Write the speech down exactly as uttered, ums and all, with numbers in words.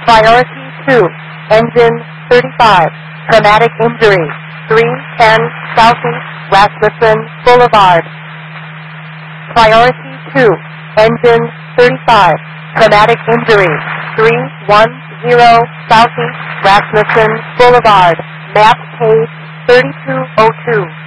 Priority two, engine thirty-five, traumatic injury, three ten Southeast Rasmussen Boulevard. Priority two, engine thirty-five, traumatic injury, three one zero Southeast Rasmussen Boulevard, map page thirty-two oh two.